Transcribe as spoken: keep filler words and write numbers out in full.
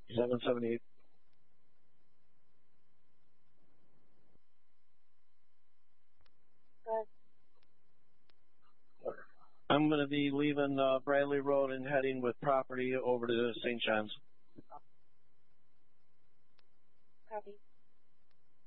seven seventy-eight. I'm going to be leaving uh, Bradley Road and heading with property over to Saint John's. Copy.